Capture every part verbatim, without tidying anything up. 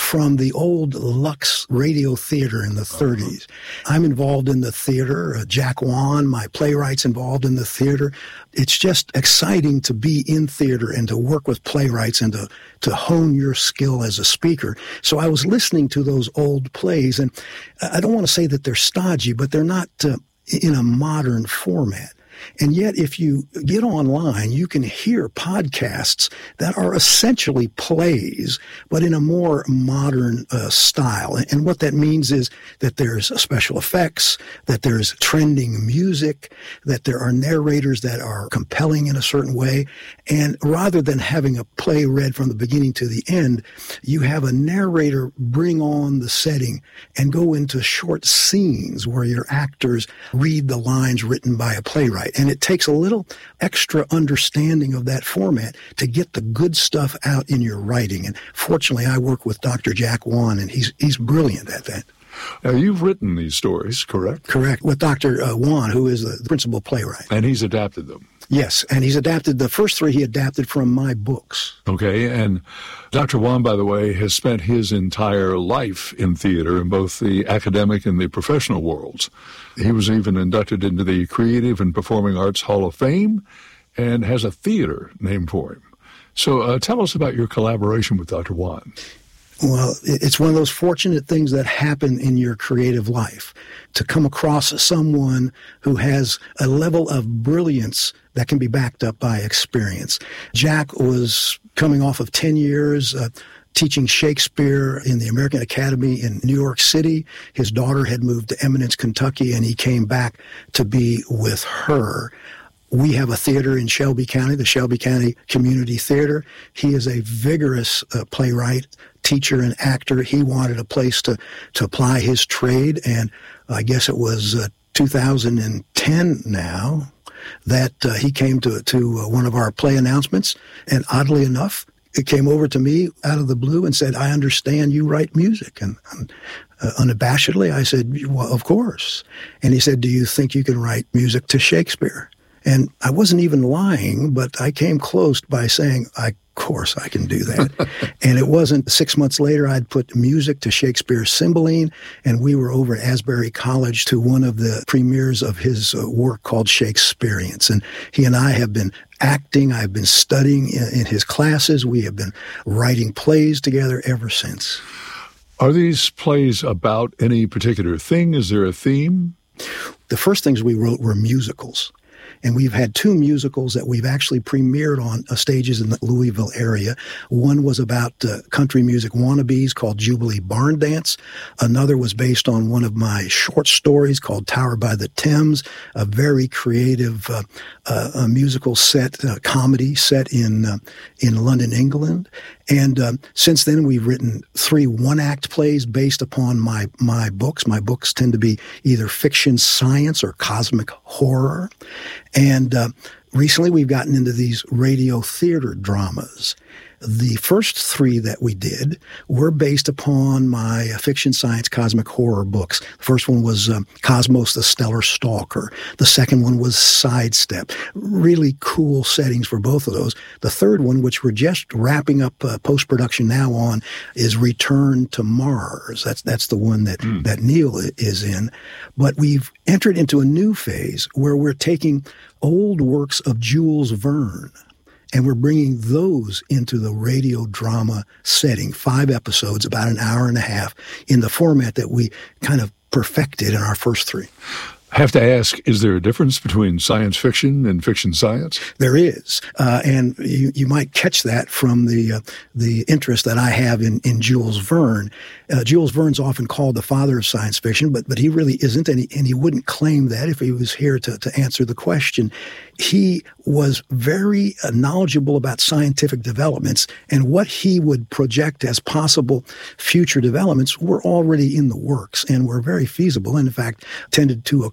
from the old Lux Radio Theater in the thirties. I'm involved in the theater. Uh, Jack Wan, my playwright's involved in the theater. It's just exciting to be in theater and to work with playwrights and to, to hone your skill as a speaker. So I was listening to those old plays, and I don't want to say that they're stodgy, but they're not uh, in a modern format. And yet, if you get online, you can hear podcasts that are essentially plays, but in a more modern uh, style. And what that means is that there's special effects, that there's trending music, that there are narrators that are compelling in a certain way. And rather than having a play read from the beginning to the end, you have a narrator bring on the setting and go into short scenes where your actors read the lines written by a playwright. And it takes a little extra understanding of that format to get the good stuff out in your writing. And fortunately, I work with Doctor Jack Wan, and he's he's brilliant at that. Now, you've written these stories, correct? Correct, with Doctor Uh, Wan, who is the principal playwright. And he's adapted them. Yes, and he's adapted, the first three he adapted from my books. Okay, and Doctor Wan, by the way, has spent his entire life in theater in both the academic and the professional worlds. He was even inducted into the Creative and Performing Arts Hall of Fame and has a theater named for him. So uh, tell us about your collaboration with Doctor Wan. Well, it's one of those fortunate things that happen in your creative life, to come across someone who has a level of brilliance that can be backed up by experience. Jack was coming off of ten years uh, teaching Shakespeare in the American Academy in New York City. His daughter had moved to Eminence, Kentucky, and he came back to be with her. We have a theater in Shelby County, the Shelby County Community Theater. He is a vigorous uh, playwright, teacher, and actor. He wanted a place to, to apply his trade, and I guess it was uh, two thousand ten now that uh, he came to, to uh, one of our play announcements, and oddly enough, it came over to me out of the blue and said, "I understand you write music." And, and uh, unabashedly, I said, "Well, of course." And he said, "Do you think you can write music to Shakespeare?" And I wasn't even lying, but I came close by saying, "Of course I can do that." And it wasn't six months later, I'd put music to Shakespeare's Cymbeline, and we were over at Asbury College to one of the premieres of his uh, work called Shakespeareans. And he and I have been acting. I've been studying in, in his classes. We have been writing plays together ever since. Are these plays about any particular thing? Is there a theme? The first things we wrote were musicals. And we've had two musicals that we've actually premiered on uh, stages in the Louisville area. One was about uh, country music wannabes called Jubilee Barn Dance. Another was based on one of my short stories called Tower by the Thames, a very creative uh, uh, a musical set, uh, comedy set in uh, in London, England. And uh, since then, we've written three one-act plays based upon my my books. My books tend to be either fiction science or cosmic horror. And uh, recently, we've gotten into these radio theater dramas. The first three that we did were based upon my fiction science cosmic horror books. The first one was um, Cosmos the Stellar Stalker. The second one was Sidestep. Really cool settings for both of those. The third one, which we're just wrapping up uh, post-production now on, is Return to Mars. That's that's the one that, mm. that Neil is in. But we've entered into a new phase where we're taking old works of Jules Verne, and we're bringing those into the radio drama setting, five episodes, about an hour and a half, in the format that we kind of perfected in our first three. I have to ask, is there a difference between science fiction and fiction science? There is, uh, and you, you might catch that from the uh, the interest that I have in, in Jules Verne. Uh, Jules Verne's often called the father of science fiction, but but he really isn't, and he, and he wouldn't claim that if he was here to, to answer the question. He was very uh, knowledgeable about scientific developments, and what he would project as possible future developments were already in the works and were very feasible, and in fact tended to occur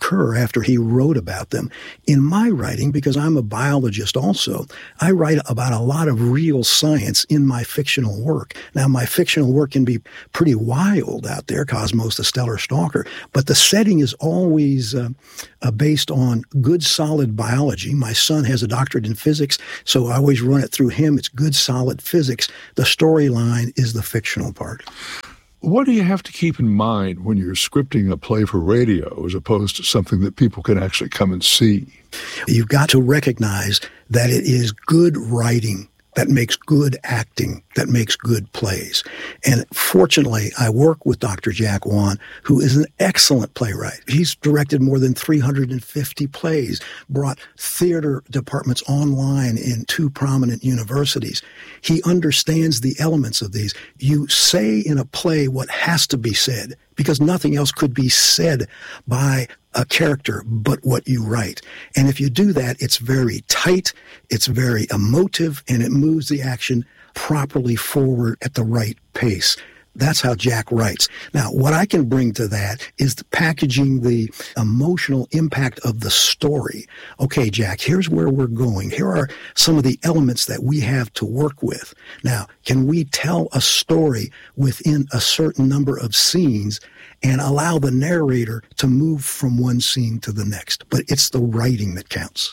occur after he wrote about them. In my writing, because I'm a biologist also, I write about a lot of real science in my fictional work. Now, my fictional work can be pretty wild out there, Cosmos the Stellar Stalker, but the setting is always uh, uh, based on good, solid biology. My son has a doctorate in physics, so I always run it through him. It's good, solid physics. The storyline is the fictional part. What do you have to keep in mind when you're scripting a play for radio as opposed to something that people can actually come and see? You've got to recognize that it is good writing that makes good acting, that makes good plays. And fortunately, I work with Doctor Jack Wand, who is an excellent playwright. He's directed more than three hundred fifty plays, brought theater departments online in two prominent universities. He understands the elements of these. You say in a play what has to be said, because nothing else could be said by a character but what you write. And if you do that, it's very tight, it's very emotive, and it moves the action properly forward at the right pace. That's how Jack writes. Now, what I can bring to that is the packaging the emotional impact of the story. Okay, Jack, here's where we're going. Here are some of the elements that we have to work with. Now, can we tell a story within a certain number of scenes and allow the narrator to move from one scene to the next? But it's the writing that counts.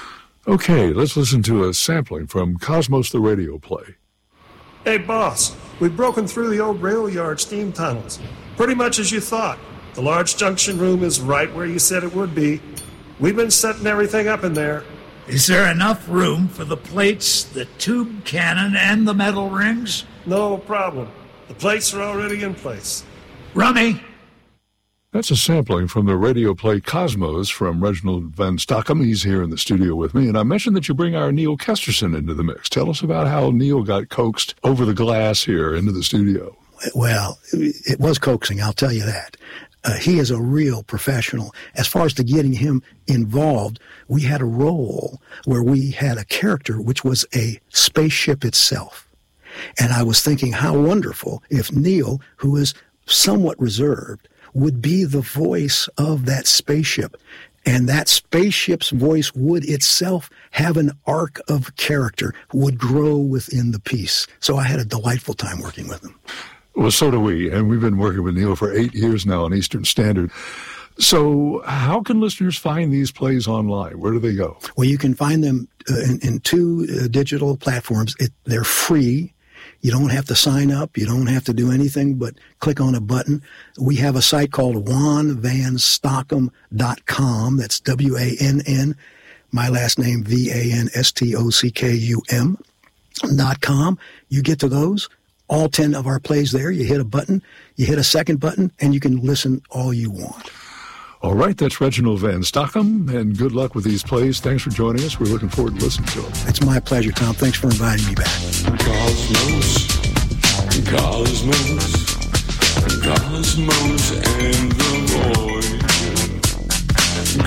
Okay, let's listen to a sampling from Cosmos the Radio play. Hey, boss, we've broken through the old rail yard steam tunnels. Pretty much as you thought. The large junction room is right where you said it would be. We've been setting everything up in there. Is there enough room for the plates, the tube cannon, and the metal rings? No problem. The plates are already in place. Rummy! That's a sampling from the radio play Cosmos from Reginald Van Stockham. He's here in the studio with me. And I mentioned that you bring our Neil Kesterson into the mix. Tell us about how Neil got coaxed over the glass here into the studio. Well, it was coaxing, I'll tell you that. Uh, he is a real professional. As far as to getting him involved, we had a role where we had a character which was a spaceship itself. And I was thinking how wonderful if Neil, who is somewhat reserved, would be the voice of that spaceship. And that spaceship's voice would itself have an arc of character, would grow within the piece. So I had a delightful time working with him. Well, so do we. And we've been working with Neil for eight years now on Eastern Standard. So how can listeners find these plays online? Where do they go? Well, you can find them uh, in, in two uh, digital platforms. It, they're free. You don't have to sign up. You don't have to do anything but click on a button. We have a site called wand van stockham dot com. That's W A N N, my last name, V A N S T O C K U M dot com. You get to those, all ten of our plays there. You hit a button, you hit a second button, and you can listen all you want. All right, that's Reginald Van Stockham, and good luck with these plays. Thanks for joining us. We're looking forward to listening to them. It's my pleasure, Tom. Thanks for inviting me back. Cosmos, Cosmos, Cosmos and the Void.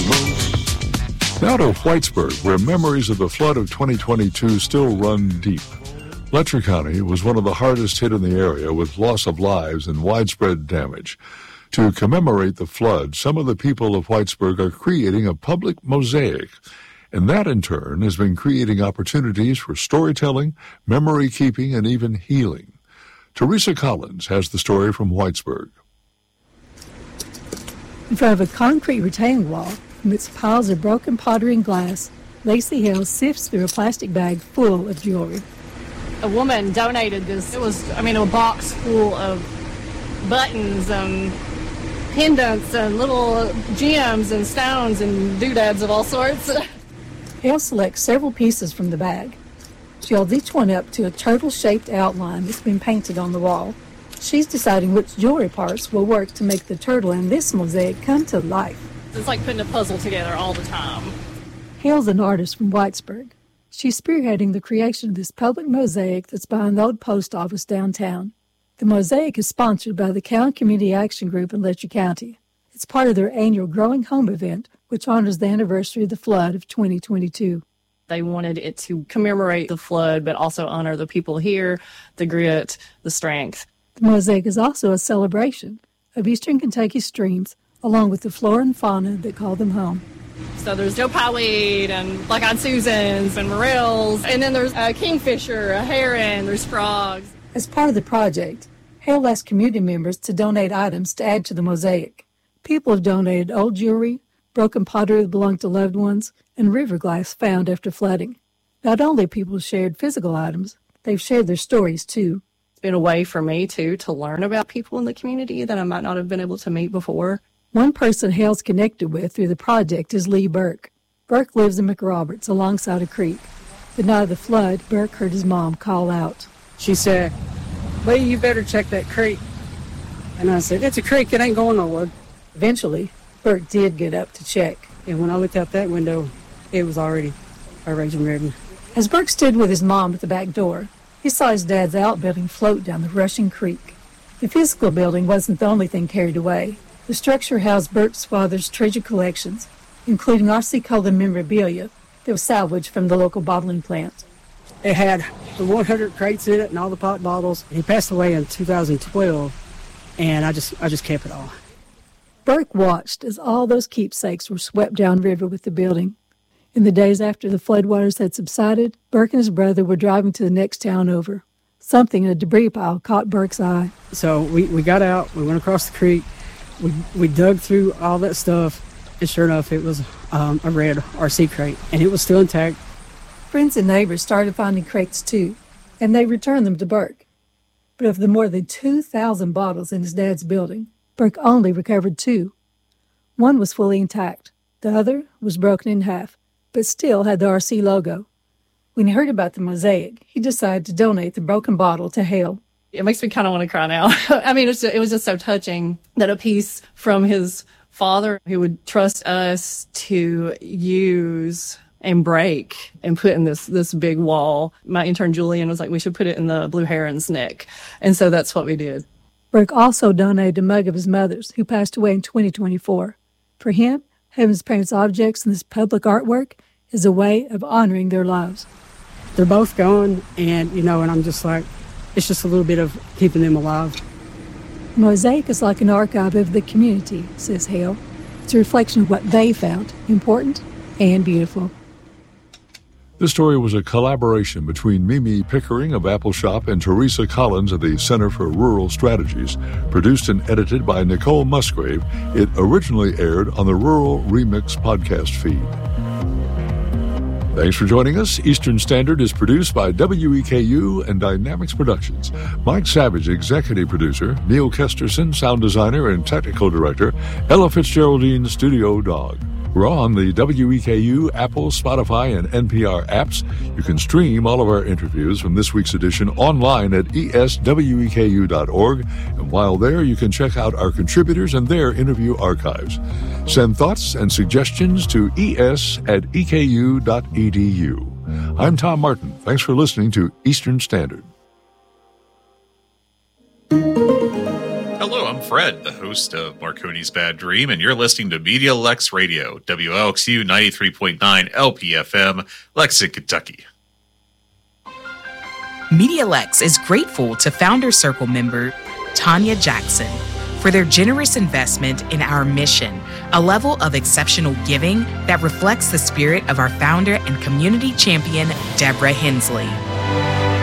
Cosmos. Now to Whitesburg, where memories of the flood of twenty twenty-two still run deep. Letcher County was one of the hardest hit in the area, with loss of lives and widespread damage. To commemorate the flood, some of the people of Whitesburg are creating a public mosaic, and that in turn has been creating opportunities for storytelling, memory keeping, and even healing. Teresa Collins has the story from Whitesburg. In front of a concrete retaining wall, amidst piles of broken pottery and glass, Lacey Hill sifts through a plastic bag full of jewelry. A woman donated this. It was, I mean, a box full of buttons and pendants and little gems and stones and doodads of all sorts. Hill selects several pieces from the bag. She holds each one up to a turtle-shaped outline that's been painted on the wall. She's deciding which jewelry parts will work to make the turtle in this mosaic come to life. It's like putting a puzzle together all the time. Hill's an artist from Whitesburg. She's spearheading the creation of this public mosaic that's behind the old post office downtown. The mosaic is sponsored by the Cowan Community Action Group in Letcher County. It's part of their annual Growing Home event, which honors the anniversary of the flood of twenty twenty-two. They wanted it to commemorate the flood, but also honor the people here, the grit, the strength. The mosaic is also a celebration of Eastern Kentucky streams along with the flora and fauna that call them home. So there's Joe Pyeweed and black-eyed Susans and morels, and then there's a kingfisher, a heron, there's frogs. As part of the project, Hale asked community members to donate items to add to the mosaic. People have donated old jewelry, broken pottery that belonged to loved ones, and river glass found after flooding. Not only have people shared physical items, they've shared their stories too. It's been a way for me, too, to learn about people in the community that I might not have been able to meet before. One person Hale's connected with through the project is Lee Burke. Burke lives in McRoberts alongside a creek. The night of the flood, Burke heard his mom call out. She said, "Lee, you better check that creek." And I said, "It's a creek, it ain't going nowhere." Eventually, Burke did get up to check. And when I looked out that window, it was already a raging river. As Burke stood with his mom at the back door, he saw his dad's outbuilding float down the rushing creek. The physical building wasn't the only thing carried away. The structure housed Burke's father's treasure collections, including R C Cullen memorabilia that was salvaged from the local bottling plant. It had the one hundred crates in it and all the pot bottles. He passed away in two thousand twelve, and I just I just kept it all. Burke watched as all those keepsakes were swept downriver with the building. In the days after the floodwaters had subsided, Burke and his brother were driving to the next town over. Something in a debris pile caught Burke's eye. So we, we got out, we went across the creek, we we dug through all that stuff, and sure enough, it was um, a red R C crate, and it was still intact. Friends and neighbors started finding crates too, and they returned them to Burke. But of the more than two thousand bottles in his dad's building, Burke only recovered two. One was fully intact. The other was broken in half, but still had the R C logo. When he heard about the mosaic, he decided to donate the broken bottle to Hale. It makes me kind of want to cry now. I mean, it's just, it was just so touching that a piece from his father who would trust us to use and break and put in this this big wall. My intern Julian was like, we should put it in the blue heron's neck. And so that's what we did. Burke also donated a mug of his mother's, who passed away in twenty twenty-four. For him, having his parents' objects in this public artwork is a way of honoring their lives. They're both gone, and, you know, and I'm just like, it's just a little bit of keeping them alive. Mosaic is like an archive of the community, says Hale. It's a reflection of what they found important and beautiful. This story was a collaboration between Mimi Pickering of Apple Shop and Teresa Collins of the Center for Rural Strategies. Produced and edited by Nicole Musgrave, it originally aired on the Rural Remix podcast feed. Thanks for joining us. Eastern Standard is produced by W E K U and Dynamics Productions. Mike Savage, executive producer. Neil Kesterson, sound designer and technical director. Ella Fitzgeraldine, studio dog. We're on the W E K U, Apple, Spotify, and N P R apps. You can stream all of our interviews from this week's edition online at E S W E K U dot org. And while there, you can check out our contributors and their interview archives. Send thoughts and suggestions to es at E K U dot E D U. I'm Tom Martin. Thanks for listening to Eastern Standard. Hello, I'm Fred, the host of Marconi's Bad Dream, and you're listening to Media Lex Radio, W L X U ninety-three point nine L P F M, Lexington, Kentucky. Media Lex is grateful to Founder Circle member Tanya Jackson for their generous investment in our mission, a level of exceptional giving that reflects the spirit of our founder and community champion, Deborah Hensley.